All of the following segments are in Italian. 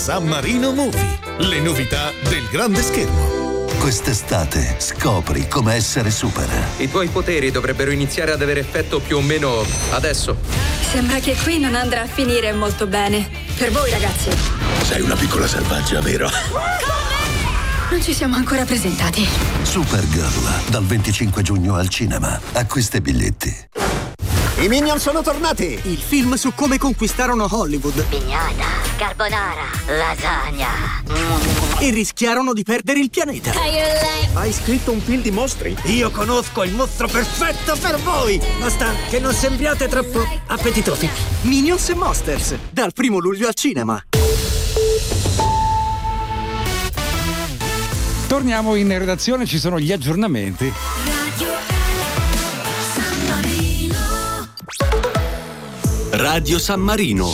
San Marino Movie, le novità del grande schermo. Quest'estate scopri come essere super. I tuoi poteri dovrebbero iniziare ad avere effetto più o meno adesso. Sembra che qui non andrà a finire molto bene. Per voi, ragazzi. Sei una piccola selvaggia, vero? Non ci siamo ancora presentati. Supergirl, dal 25 giugno al cinema. Acquista i biglietti. I Minion sono tornati! Il film su come conquistarono Hollywood. Pignata, carbonara, lasagna. E rischiarono di perdere il pianeta. Hai scritto un film di mostri? Io conosco il mostro perfetto per voi! Basta che non sembriate troppo appetitosi. Minions e Monsters, dal 1 luglio al cinema. Torniamo in redazione, ci sono gli aggiornamenti. Radio San Marino.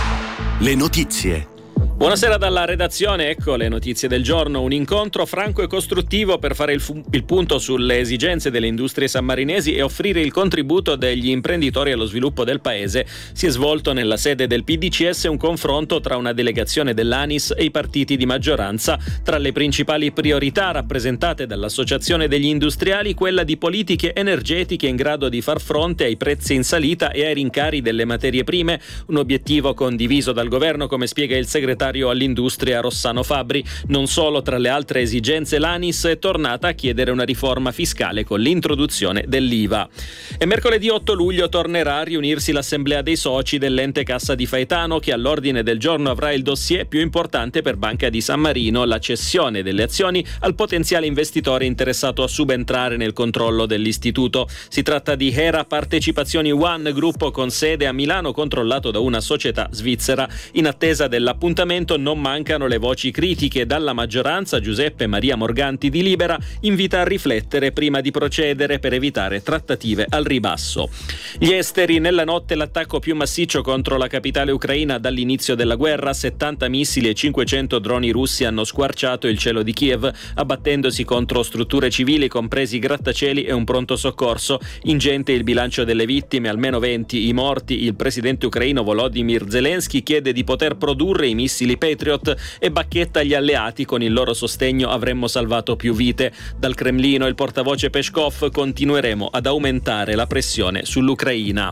Le notizie. Buonasera dalla redazione, ecco le notizie del giorno. Un incontro franco e costruttivo per fare il punto sulle esigenze delle industrie sammarinesi e offrire il contributo degli imprenditori allo sviluppo del paese. Si è svolto nella sede del PDCS un confronto tra una delegazione dell'ANIS e i partiti di maggioranza. Tra le principali priorità rappresentate dall'Associazione degli Industriali, quella di politiche energetiche in grado di far fronte ai prezzi in salita e ai rincari delle materie prime, un obiettivo condiviso dal governo, come spiega il segretario all'industria Rossano Fabbri. Non solo, tra le altre esigenze l'ANIS è tornata a chiedere una riforma fiscale con l'introduzione dell'IVA. E mercoledì 8 luglio tornerà a riunirsi l'assemblea dei soci dell'ente Cassa di Faetano, che all'ordine del giorno avrà il dossier più importante per Banca di San Marino, la cessione delle azioni al potenziale investitore interessato a subentrare nel controllo dell'istituto. Si tratta di Hera Partecipazioni One, gruppo con sede a Milano controllato da una società svizzera. In attesa dell'appuntamento non mancano le voci critiche. Dalla maggioranza Giuseppe Maria Morganti di Libera invita a riflettere prima di procedere per evitare trattative al ribasso. Gli esteri, nella notte l'attacco più massiccio contro la capitale ucraina dall'inizio della guerra. 70 missili e 500 droni russi hanno squarciato il cielo di Kiev, abbattendosi contro strutture civili, compresi grattacieli e un pronto soccorso. Ingente il bilancio delle vittime, almeno 20 i morti. Il presidente ucraino Volodymyr Zelensky chiede di poter produrre i missili Patriot e bacchetta gli alleati: con il loro sostegno avremmo salvato più vite. Dal Cremlino il portavoce Peskov: continueremo ad aumentare la pressione sull'Ucraina.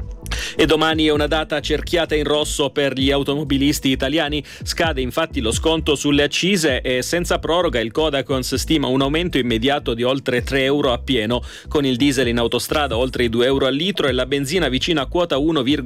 E domani è una data cerchiata in rosso per gli automobilisti italiani. Scade infatti lo sconto sulle accise e senza proroga il Codacons stima un aumento immediato di oltre 3 euro a pieno, con il diesel in autostrada oltre i 2 euro al litro e la benzina vicina a quota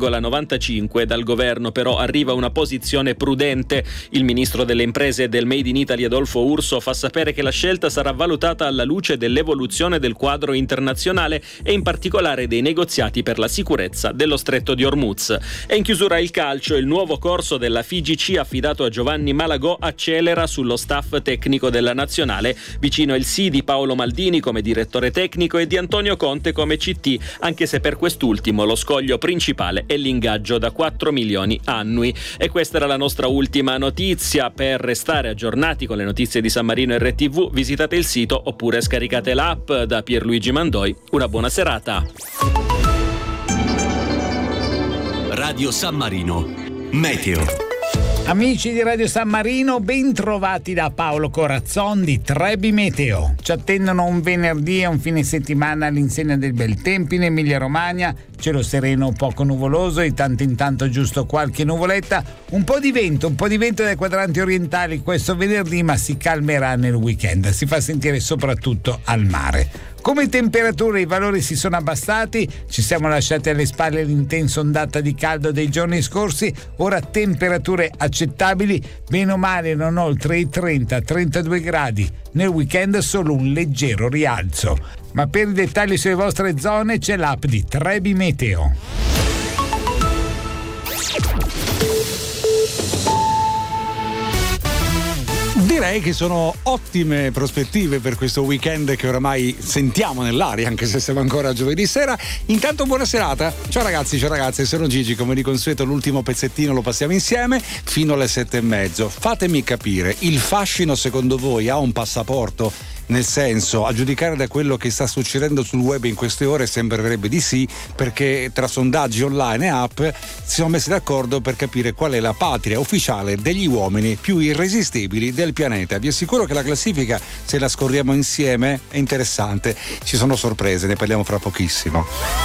1,95. Dal governo però arriva una posizione prudente. Il ministro delle imprese e del Made in Italy Adolfo Urso fa sapere che la scelta sarà valutata alla luce dell'evoluzione del quadro internazionale e in particolare dei negoziati per la sicurezza dello Stretto di Hormuz. E in chiusura il calcio, il nuovo corso della FIGC affidato a Giovanni Malagò accelera sullo staff tecnico della nazionale. Vicino il sì di Paolo Maldini come direttore tecnico e di Antonio Conte come CT, anche se per quest'ultimo lo scoglio principale è l'ingaggio da 4 milioni annui. E questa era la nostra ultima notizia. Per restare aggiornati con le notizie di San Marino RTV visitate il sito oppure scaricate l'app. Da Pierluigi Mandoi, una buona serata. Radio San Marino. Meteo. Amici di Radio San Marino, ben trovati da Paolo Corazzon di Trebi Meteo. Ci attendono un venerdì e un fine settimana all'insegna del bel tempo in Emilia Romagna. Cielo sereno, poco nuvoloso, di tanto in tanto giusto qualche nuvoletta. Un po' di vento dai quadranti orientali questo venerdì, ma si calmerà nel weekend. Si fa sentire soprattutto al mare. Come temperature i valori si sono abbassati, ci siamo lasciati alle spalle l'intensa ondata di caldo dei giorni scorsi, ora temperature accettabili, bene o male non oltre i 30-32 gradi. Nel weekend solo un leggero rialzo. Ma per i dettagli sulle vostre zone c'è l'app di Trebi Meteo. Direi che sono ottime prospettive per questo weekend che oramai sentiamo nell'aria, anche se siamo ancora giovedì sera. Intanto buona serata. Ciao ragazzi, ciao ragazze, sono Gigi. Come di consueto l'ultimo pezzettino lo passiamo insieme fino alle 7:30. Fatemi capire, il fascino secondo voi ha un passaporto nel senso, a giudicare da quello che sta succedendo sul web in queste ore sembrerebbe di sì, perché tra sondaggi online e app si sono messi d'accordo per capire qual è la patria ufficiale degli uomini più irresistibili del pianeta. Vi assicuro che la classifica, se la scorriamo insieme, è interessante, ci sono sorprese, ne parliamo fra pochissimo.